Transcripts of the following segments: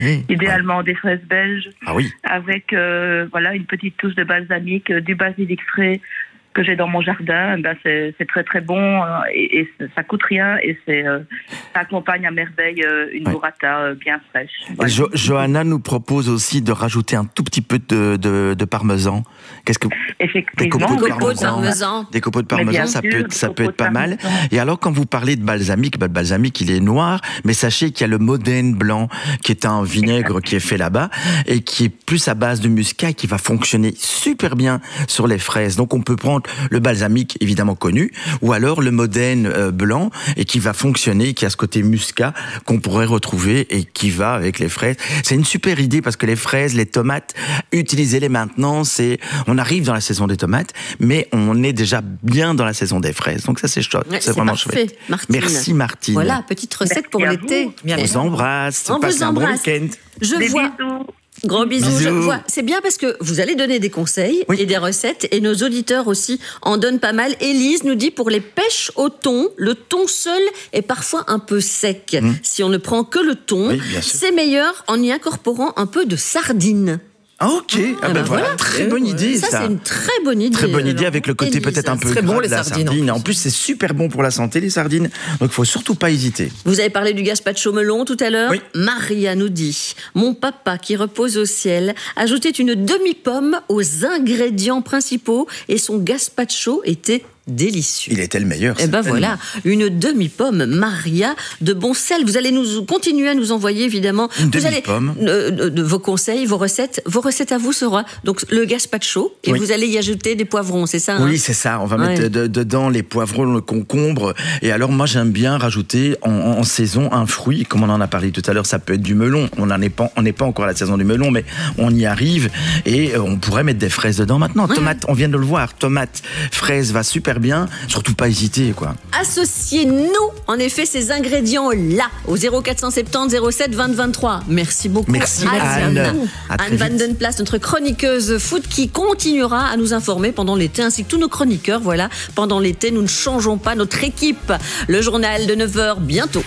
Oui. Idéalement des fraises belges. Ah oui. Avec une petite touche de balsamique, du basilic frais que j'ai dans mon jardin. C'est très très bon et ça coûte rien et ça accompagne à merveille une burrata bien fraîche. Voilà. Johanna nous propose aussi de rajouter un tout petit peu de parmesan. Qu'est-ce que Effectivement, des copeaux de parmesan, ça peut être pas mal. Et alors quand vous parlez de balsamique, le balsamique il est noir, mais sachez qu'il y a le Modène blanc qui est un vinaigre qui est fait là-bas et qui est plus à base de muscat et qui va fonctionner super bien sur les fraises. Donc on peut prendre le balsamique évidemment connu ou alors le Modène blanc et qui va fonctionner, qui a ce côté muscat qu'on pourrait retrouver et qui va avec les fraises. C'est une super idée parce que les fraises, les tomates, utilisez-les maintenant. On arrive dans la saison des tomates, mais on est déjà bien dans la saison des fraises. Donc ça c'est chouette, c'est vraiment chouette. Martine. Merci Martine. Voilà, petite recette pour l'été. On vous embrasse. On vous embrasse. Bon week-end. Bisous. Gros bisous. Je vois. C'est bien parce que vous allez donner des conseils et des recettes et nos auditeurs aussi en donnent pas mal. Élise nous dit pour les pêches au thon, le thon seul est parfois un peu sec. Si on ne prend que le thon, c'est meilleur en y incorporant un peu de sardines. Ah ok, voilà, très bonne idée ça. Ça c'est une très bonne idée. Très bonne idée avec le côté peut-être un peu très gras bon de la sardine. En plus c'est super bon pour la santé les sardines, donc il faut surtout pas hésiter. Vous avez parlé du gazpacho melon tout à l'heure. Oui. Maria nous dit mon papa qui repose au ciel ajoutait une demi-pomme aux ingrédients principaux et son gazpacho était délicieux. Il était le meilleur. Et voilà, une demi-pomme Maria de bon sel. Vous allez continuer à nous envoyer évidemment. Vous allez vos conseils, vos recettes à vous sera donc le gazpacho et vous allez y ajouter des poivrons, c'est ça? Oui, c'est ça. On va mettre dedans les poivrons, le concombre. Et alors moi j'aime bien rajouter en saison un fruit. Comme on en a parlé tout à l'heure, ça peut être du melon. On n'est pas encore à la saison du melon, mais on y arrive et on pourrait mettre des fraises dedans maintenant. Tomate, on vient de le voir. Tomate, fraise va super bien, surtout pas hésiter quoi. Associez-nous en effet ces ingrédients là au 0470 07 20 23. Merci beaucoup. Merci Anne. Anne Van Den Plas, notre chroniqueuse foot qui continuera à nous informer pendant l'été ainsi que tous nos chroniqueurs. Voilà, pendant l'été nous ne changeons pas notre équipe. Le journal de 9h bientôt.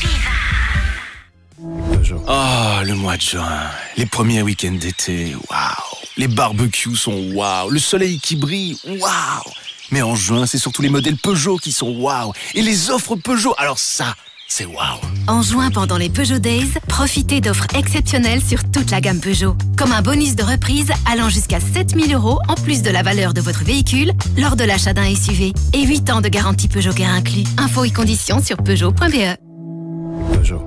Ah, le mois de juin, les premiers week-ends d'été, waouh. Les barbecues sont waouh, le soleil qui brille, waouh. Mais en juin, c'est surtout les modèles Peugeot qui sont waouh. Et les offres Peugeot, alors ça, c'est waouh. En juin, pendant les Peugeot Days, profitez d'offres exceptionnelles sur toute la gamme Peugeot. Comme un bonus de reprise allant jusqu'à 7 000 € en plus de la valeur de votre véhicule lors de l'achat d'un SUV. Et 8 ans de garantie Peugeot Care inclus. Infos et conditions sur Peugeot.be. Peugeot.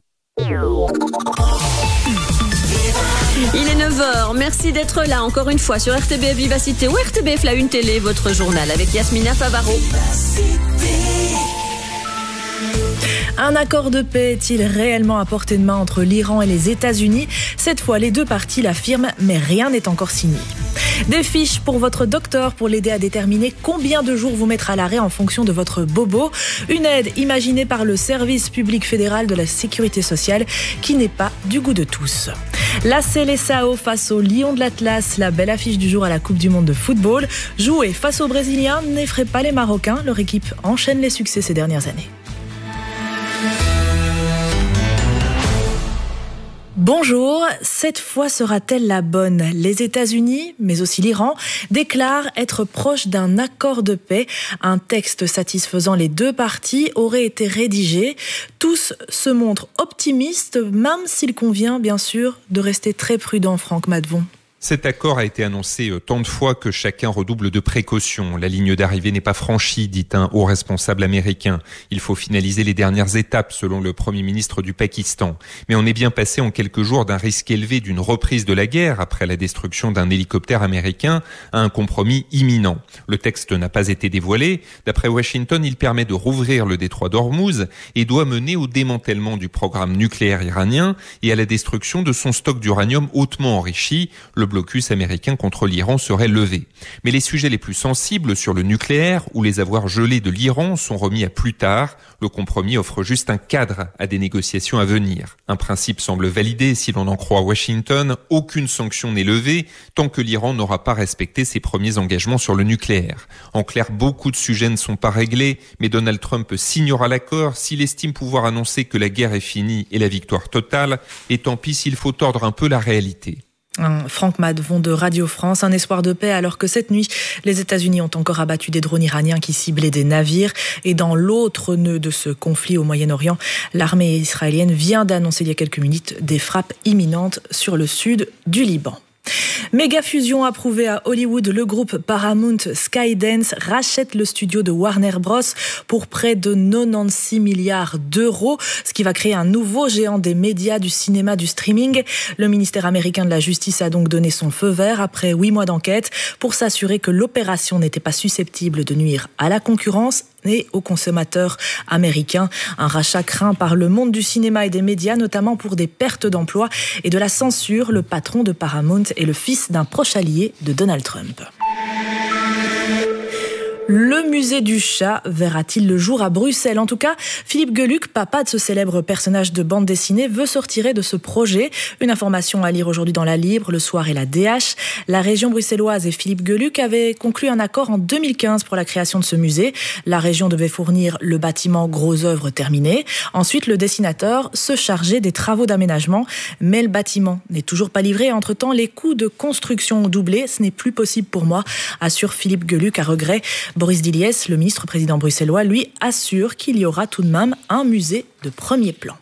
Il est 9h, merci d'être là encore une fois sur RTBF Vivacité ou RTBF La Une Télé, votre journal avec Yasmina Favaro. Un accord de paix est-il réellement à portée de main entre l'Iran et les États-Unis? Cette fois, les deux parties l'affirment, mais rien n'est encore signé. Des fiches pour votre docteur pour l'aider à déterminer combien de jours vous mettre à l'arrêt en fonction de votre bobo. Une aide imaginée par le service public fédéral de la sécurité sociale qui n'est pas du goût de tous. La Seleção face au Lion de l'Atlas, la belle affiche du jour à la Coupe du Monde de football. Jouer face aux Brésiliens n'effraie pas les Marocains. Leur équipe enchaîne les succès ces dernières années. Bonjour, cette fois sera-t-elle la bonne? Les États-Unis, mais aussi l'Iran, déclarent être proches d'un accord de paix. Un texte satisfaisant les deux parties aurait été rédigé. Tous se montrent optimistes, même s'il convient bien sûr de rester très prudent, Franck Madvon. Cet accord a été annoncé tant de fois que chacun redouble de précautions. La ligne d'arrivée n'est pas franchie, dit un haut responsable américain. Il faut finaliser les dernières étapes, selon le Premier ministre du Pakistan. Mais on est bien passé en quelques jours d'un risque élevé d'une reprise de la guerre, après la destruction d'un hélicoptère américain, à un compromis imminent. Le texte n'a pas été dévoilé. D'après Washington, il permet de rouvrir le détroit d'Ormuz et doit mener au démantèlement du programme nucléaire iranien et à la destruction de son stock d'uranium hautement enrichi. Le blocus américain contre l'Iran serait levé. Mais les sujets les plus sensibles sur le nucléaire ou les avoirs gelés de l'Iran sont remis à plus tard. Le compromis offre juste un cadre à des négociations à venir. Un principe semble validé si l'on en croit Washington. Aucune sanction n'est levée tant que l'Iran n'aura pas respecté ses premiers engagements sur le nucléaire. En clair, beaucoup de sujets ne sont pas réglés, mais Donald Trump signera l'accord s'il estime pouvoir annoncer que la guerre est finie et la victoire totale, et tant pis s'il faut tordre un peu la réalité. Franck Madvon de Radio France, un espoir de paix alors que cette nuit, les États-Unis ont encore abattu des drones iraniens qui ciblaient des navires. Et dans l'autre nœud de ce conflit au Moyen-Orient, l'armée israélienne vient d'annoncer il y a quelques minutes des frappes imminentes sur le sud du Liban. Méga fusion approuvée à Hollywood, le groupe Paramount Skydance rachète le studio de Warner Bros pour près de 96 milliards d'euros, ce qui va créer un nouveau géant des médias, du cinéma, du streaming. Le ministère américain de la Justice a donc donné son feu vert après 8 mois d'enquête pour s'assurer que l'opération n'était pas susceptible de nuire à la concurrence et aux consommateurs américains. Un rachat craint par le monde du cinéma et des médias, notamment pour des pertes d'emplois et de la censure. Le patron de Paramount est le fils d'un proche allié de Donald Trump. Le musée du chat verra-t-il le jour à Bruxelles ? En tout cas, Philippe Geluck, papa de ce célèbre personnage de bande dessinée, veut se retirer de ce projet. Une information à lire aujourd'hui dans La Libre, Le Soir et la DH. La région bruxelloise et Philippe Geluck avaient conclu un accord en 2015 pour la création de ce musée. La région devait fournir le bâtiment gros œuvre terminé. Ensuite, le dessinateur se chargeait des travaux d'aménagement. Mais le bâtiment n'est toujours pas livré. Entre-temps, les coûts de construction ont doublé. Ce n'est plus possible pour moi, assure Philippe Geluck à regret. Boris Diliès, le ministre-président bruxellois, lui assure qu'il y aura tout de même un musée de premier plan.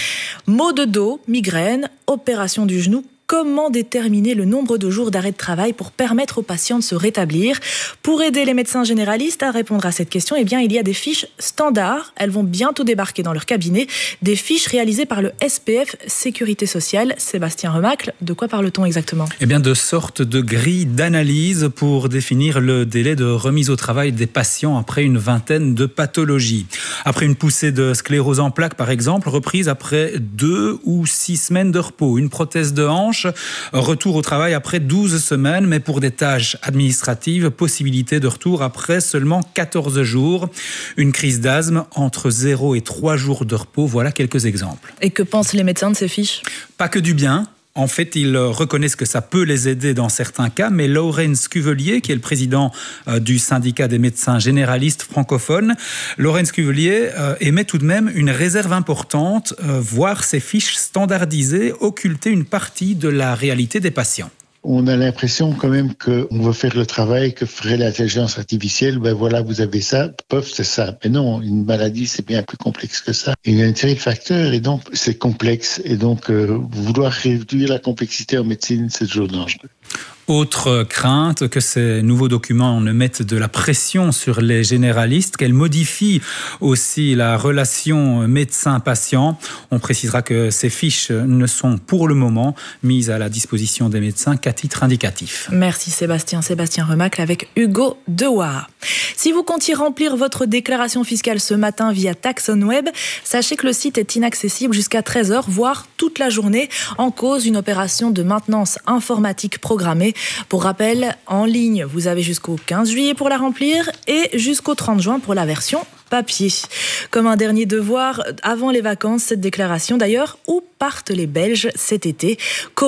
Maux de dos, migraine, opération du genou. Comment déterminer le nombre de jours d'arrêt de travail pour permettre aux patients de se rétablir ? Pour aider les médecins généralistes à répondre à cette question, il y a des fiches standards. Elles vont bientôt débarquer dans leur cabinet. Des fiches réalisées par le SPF Sécurité Sociale. Sébastien Remacle, de quoi parle-t-on exactement ? De sortes de grilles d'analyse pour définir le délai de remise au travail des patients après une vingtaine de pathologies. Après une poussée de sclérose en plaques, par exemple, reprise après 2 ou 6 semaines de repos. Une prothèse de hanche, retour au travail après 12 semaines, mais pour des tâches administratives, possibilité de retour après seulement 14 jours. Une crise d'asthme, entre 0 et 3 jours de repos, voilà quelques exemples. Et que pensent les médecins de ces fiches ? Pas que du bien. En fait, ils reconnaissent que ça peut les aider dans certains cas, mais Laurence Cuvelier, qui est le président du syndicat des médecins généralistes francophones, Laurence Cuvelier émet tout de même une réserve importante, voir ces fiches standardisées occulter une partie de la réalité des patients. On a l'impression quand même qu'on veut faire le travail que ferait l'intelligence artificielle. Ben voilà, vous avez ça, pof, c'est ça. Mais non, une maladie, c'est bien plus complexe que ça. Et il y a une série de facteurs et donc c'est complexe. Et donc vouloir réduire la complexité en médecine, c'est toujours dangereux. Autre crainte, que ces nouveaux documents ne mettent de la pression sur les généralistes, qu'elles modifient aussi la relation médecin-patient. On précisera que ces fiches ne sont pour le moment mises à la disposition des médecins qu'à titre indicatif. Merci Sébastien. Sébastien Remacle avec Hugo Dewar. Si vous comptiez remplir votre déclaration fiscale ce matin via TaxOnWeb, sachez que le site est inaccessible jusqu'à 13h, voire toute la journée, en cause d'une opération de maintenance informatique programmée. Pour rappel, en ligne, vous avez jusqu'au 15 juillet pour la remplir et jusqu'au 30 juin pour la version papier. Comme un dernier devoir, avant les vacances, cette déclaration d'ailleurs, où partent les Belges cet été ? Comment ?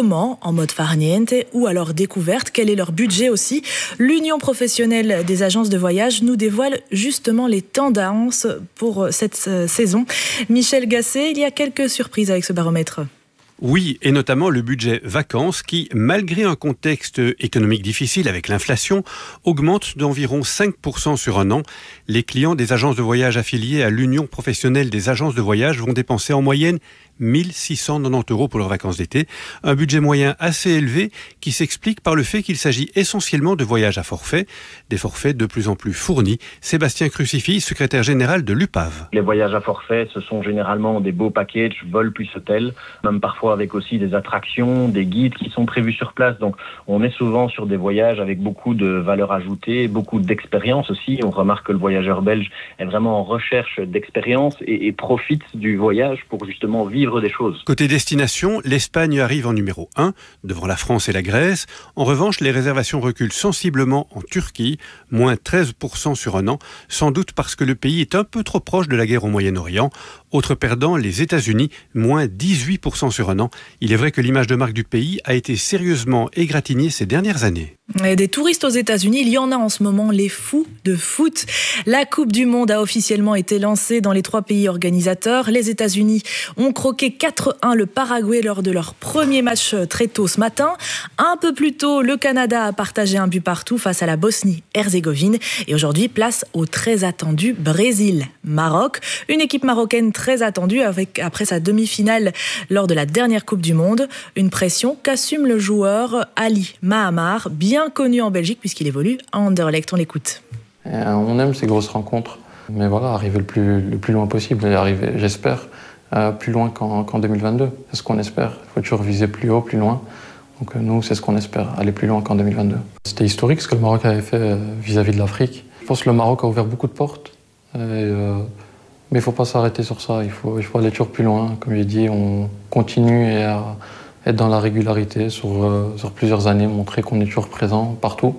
En mode farniente ou alors découverte ? Quel est leur budget aussi ? L'Union professionnelle des agences de voyage nous dévoile justement les tendances pour cette saison. Michel Gasset, il y a quelques surprises avec ce baromètre. Oui, et notamment le budget vacances qui, malgré un contexte économique difficile avec l'inflation, augmente d'environ 5% sur un an. Les clients des agences de voyage affiliées à l'Union professionnelle des agences de voyage vont dépenser en moyenne 1 690 € pour leurs vacances d'été. Un budget moyen assez élevé qui s'explique par le fait qu'il s'agit essentiellement de voyages à forfait, des forfaits de plus en plus fournis. Sébastien Crucifix, secrétaire général de l'UPAV. Les voyages à forfait, ce sont généralement des beaux packages, vol plus hôtel, même parfois avec aussi des attractions, des guides qui sont prévus sur place. Donc on est souvent sur des voyages avec beaucoup de valeur ajoutée, beaucoup d'expérience aussi. On remarque que le voyageur belge est vraiment en recherche d'expérience et profite du voyage pour justement vivre l'équilibre des choses. Côté destination, l'Espagne arrive en numéro 1, devant la France et la Grèce. En revanche, les réservations reculent sensiblement en Turquie, moins 13% sur un an, sans doute parce que le pays est un peu trop proche de la guerre au Moyen-Orient. Autre perdant, les États-Unis, moins 18% sur un an. Il est vrai que l'image de marque du pays a été sérieusement égratignée ces dernières années. Et des touristes aux États-Unis, il y en a en ce moment, les fous de foot. La Coupe du Monde a officiellement été lancée dans les 3 pays organisateurs. Les États-Unis ont croqué 4-1 le Paraguay lors de leur premier match très tôt ce matin. Un peu plus tôt, le Canada a partagé un but partout face à la Bosnie-Herzégovine. Et aujourd'hui, place au très attendu Brésil-Maroc. Une équipe marocaine très attendue après sa demi-finale lors de la dernière Coupe du Monde. Une pression qu'assume le joueur Ali Mahamar, bien connu en Belgique puisqu'il évolue à Anderlecht. On l'écoute. On aime ces grosses rencontres, mais voilà, arriver le plus loin possible et arriver, j'espère, plus loin qu'en 2022. C'est ce qu'on espère. Il faut toujours viser plus haut, plus loin. Donc nous, c'est ce qu'on espère, aller plus loin qu'en 2022. C'était historique ce que le Maroc avait fait vis-à-vis de l'Afrique. Je pense que le Maroc a ouvert beaucoup de portes, mais il ne faut pas s'arrêter sur ça. Il faut aller toujours plus loin. Comme j'ai dit, on continue à être dans la régularité sur plusieurs années, montrer qu'on est toujours présent partout.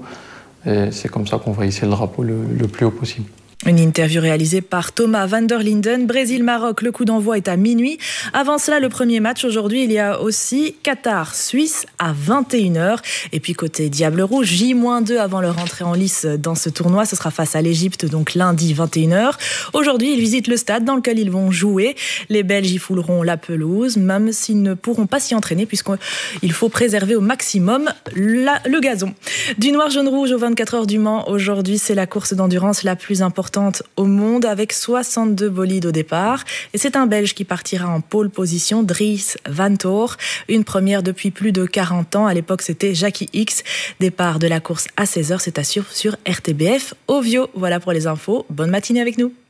Et c'est comme ça qu'on va hisser le drapeau le plus haut possible. Une interview réalisée par Thomas van der Linden. Brésil-Maroc, le coup d'envoi est à minuit. Avant cela, le premier match aujourd'hui, il y a aussi Qatar-Suisse à 21h. Et puis côté Diable Rouge, J-2 avant leur entrée en lice dans ce tournoi. Ce sera face à l'Égypte, donc lundi 21h. Aujourd'hui, ils visitent le stade dans lequel ils vont jouer. Les Belges y fouleront la pelouse, même s'ils ne pourront pas s'y entraîner puisqu'il faut préserver au maximum le gazon. Du noir, jaune, rouge aux 24 heures du Mans. Aujourd'hui, c'est la course d'endurance la plus importante au monde avec 62 bolides au départ. Et c'est un Belge qui partira en pole position, Dries Van Toor. Une première depuis plus de 40 ans. À l'époque, c'était Jackie X. Départ de la course à 16h, c'est à suivre sur RTBF Ovio. Voilà pour les infos. Bonne matinée avec nous.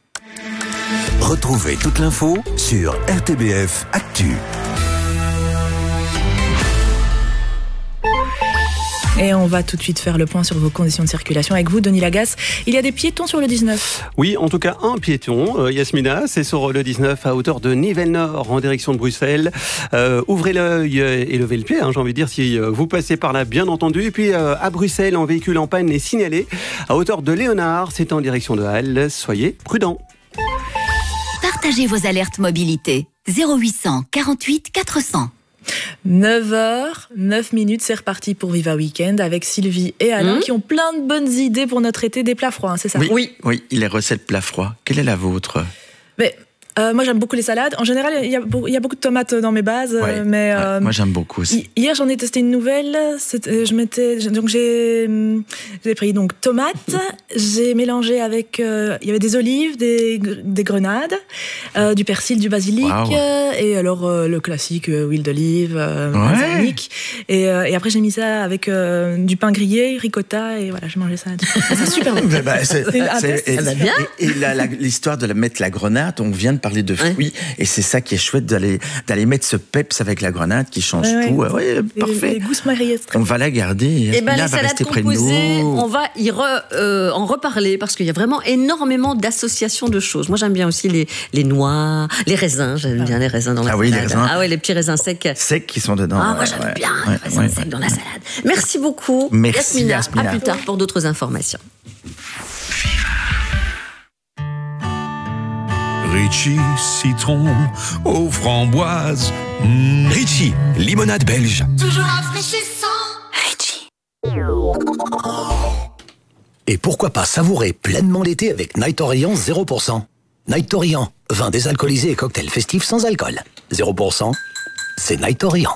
Retrouvez toute l'info sur RTBF Actu. Et on va tout de suite faire le point sur vos conditions de circulation avec vous, Denis Lagasse. Il y a des piétons sur le 19. Oui, en tout cas un piéton, Yasmina, c'est sur le 19 à hauteur de Nivelles-Nord en direction de Bruxelles. Ouvrez l'œil et levez le pied, j'ai envie de dire, si vous passez par là, bien entendu. Et puis à Bruxelles, un véhicule en panne est signalé à hauteur de Léonard, c'est en direction de Halle. Soyez prudents. Partagez vos alertes mobilité. 0800 48 400. 9h09, c'est reparti pour Viva Weekend avec Sylvie et Alain qui ont plein de bonnes idées pour notre été des plats froids, hein, c'est ça ? Oui, les recettes plats froids. Quelle est la vôtre ? Moi j'aime beaucoup les salades. En général, il y a beaucoup de tomates dans mes bases, mais moi j'aime beaucoup aussi. Hier j'en ai testé une nouvelle. J'ai pris donc tomates, j'ai mélangé avec il y avait des olives, des grenades, du persil, du basilic, et alors le classique huile d'olive, balsamique. Et après j'ai mis ça avec du pain grillé, ricotta, et voilà, j'ai mangé ça. C'est super bon. Et l'histoire de mettre la grenade, on vient de parler de fruits, et c'est ça qui est chouette d'aller mettre ce peps avec la grenade qui change tout. Parfait. Les gousses mariées. On va la garder. Et les salades composées, on va en reparler parce qu'il y a vraiment énormément d'associations de choses. Moi j'aime bien aussi les noix, les raisins. J'aime bien les raisins dans la salade. Les raisins. Les petits raisins secs. Secs qui sont dedans. Moi j'aime bien les raisins secs dans la salade. Merci beaucoup. Merci Yasmina. Yasmina. À plus tard pour d'autres informations. Ritchie, citron aux framboises. Ritchie, limonade belge. Toujours rafraîchissant. Ritchie. Et pourquoi pas savourer pleinement l'été avec Night Orient 0%. Night Orient, vin désalcoolisé et cocktail festif sans alcool. 0%, c'est Night Orient.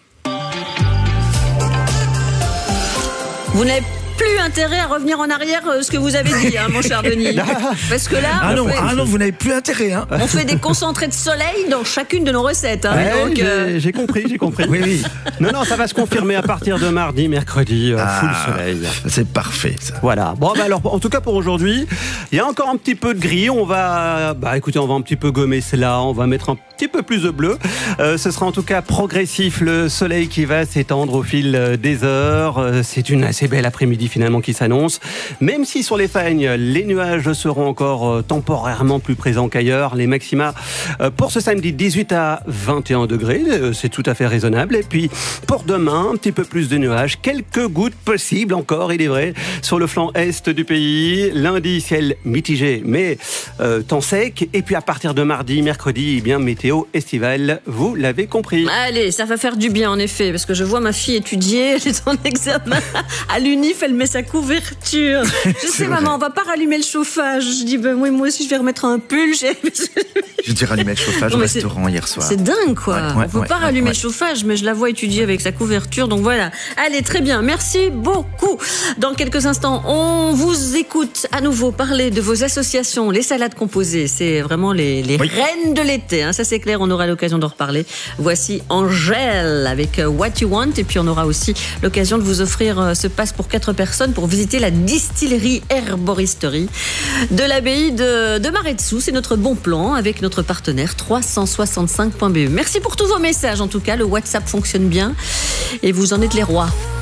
Vous n'avez plus intérêt à revenir en arrière ce que vous avez dit, mon cher Denis. Parce que là, vous n'avez plus intérêt. On fait des concentrés de soleil dans chacune de nos recettes. J'ai compris. Oui. Non, ça va se confirmer à partir de mardi, mercredi, full soleil. C'est parfait, ça. Voilà. Bon, alors, en tout cas pour aujourd'hui, il y a encore un petit peu de gris. On va un petit peu gommer cela. On va mettre un petit peu plus de bleu. Ce sera en tout cas progressif. Le soleil qui va s'étendre au fil des heures. C'est une assez belle après-midi finalement également qui s'annonce. Même si sur les Fagnes, les nuages seront encore temporairement plus présents qu'ailleurs. Les maxima pour ce samedi, 18 à 21 degrés, c'est tout à fait raisonnable. Et puis pour demain, un petit peu plus de nuages, quelques gouttes possibles encore, il est vrai, sur le flanc est du pays. Lundi, ciel mitigé, mais temps sec. Et puis à partir de mardi, mercredi, eh bien météo estivale, vous l'avez compris. Allez, ça va faire du bien en effet, parce que je vois ma fille étudier, elle est en examen à l'UNIF, elle met sa couverture. Je sais maman, on va pas rallumer le chauffage. Je dis ben oui, moi aussi je vais remettre un pull. Je dis rallumer le chauffage au restaurant hier soir. C'est dingue quoi. On ne peut pas rallumer le chauffage, mais je la vois étudier avec sa couverture, donc voilà. Allez, très bien, merci beaucoup. Dans quelques instants, on vous écoute à nouveau parler de vos associations, les salades composées. C'est vraiment les reines de l'été, hein. Ça c'est clair, on aura l'occasion d'en reparler. Voici Angèle avec What You Want, et puis on aura aussi l'occasion de vous offrir ce pass pour 4 personnes pour visiter la distillerie herboristerie de l'abbaye de Maretsu. C'est notre bon plan avec notre partenaire 365.be. Merci pour tous vos messages en tout cas, le WhatsApp fonctionne bien et vous en êtes les rois.